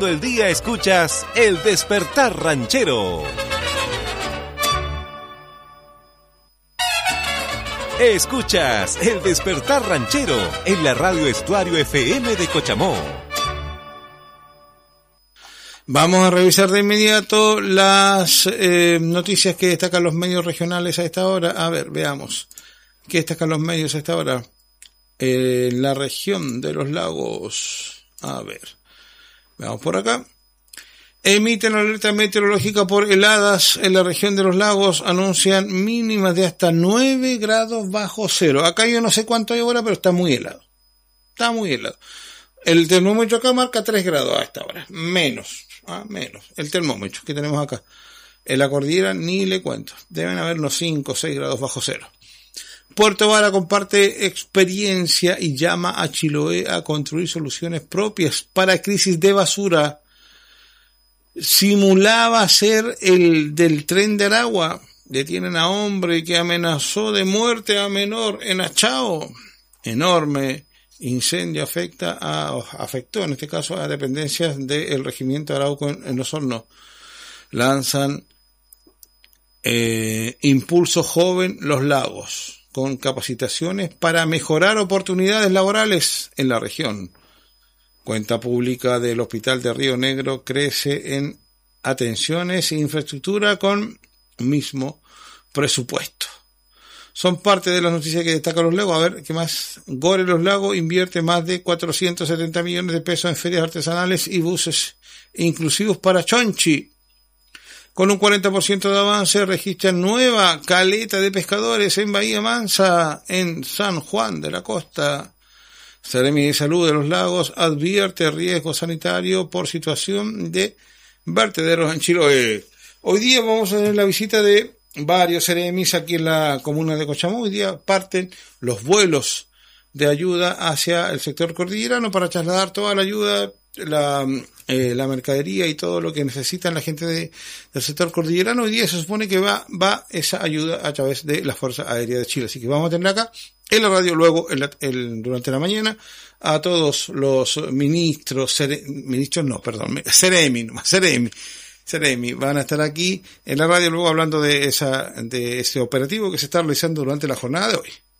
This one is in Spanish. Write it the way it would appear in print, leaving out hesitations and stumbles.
El día escuchas El Despertar Ranchero. Escuchas El Despertar Ranchero en la radio Estuario FM de Cochamó. Vamos a revisar de inmediato las noticias que destacan los medios regionales a esta hora. A ver, veamos. ¿Qué destacan los medios a esta hora? La región de los lagos. A ver. Veamos por acá. Emiten alerta meteorológica por heladas en la región de los lagos. Anuncian mínimas de hasta 9 grados bajo cero. Acá yo no sé cuánto hay ahora, pero está muy helado. Está muy helado. El termómetro acá marca 3 grados a esta hora. Menos. Menos. El termómetro que tenemos acá. En la cordillera ni le cuento. Deben haber unos 5 o 6 grados bajo cero. Puerto Vara comparte experiencia y llama a Chiloé a construir soluciones propias para crisis de basura. Simulaba ser el del tren de Aragua. Detienen a hombre que amenazó de muerte a menor en Achao. Enorme incendio afectó en este caso a dependencias del regimiento Arauco en Osorno. Lanzan Impulso Joven Los Lagos, con capacitaciones para mejorar oportunidades laborales en la región. Cuenta pública del Hospital de Río Negro crece en atenciones e infraestructura con mismo presupuesto. Son parte de las noticias que destacan Los Lagos. A ver, ¿qué más? Gore Los Lagos invierte más de 470 millones de pesos en ferias artesanales y buses inclusivos para Chonchi. Con un 40% de avance registran nueva caleta de pescadores en Bahía Mansa, en San Juan de la Costa. Seremi de Salud de Los Lagos advierte riesgo sanitario por situación de vertederos en Chiloé. Hoy día vamos a tener la visita de varios seremis aquí en la comuna de Cochamó. Hoy día parten los vuelos de ayuda hacia el sector cordillerano para trasladar toda la ayuda, la mercadería y todo lo que necesitan la gente del sector cordillerano. Hoy día se supone que va esa ayuda a través de la Fuerza Aérea de Chile. Así que vamos a tener acá en la radio luego durante la mañana a todos los Seremi van a estar aquí en la radio luego hablando de ese operativo que se está realizando durante la jornada de hoy.